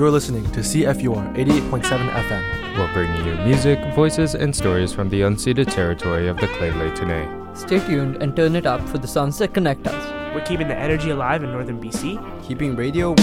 You're listening to CFUR 88.7 FM. We're bringing you music, voices, and stories from the unceded territory of the Lheidli T'enneh. Stay tuned and turn it up for the songs that connect us. We're keeping the energy alive in northern BC. Keeping radio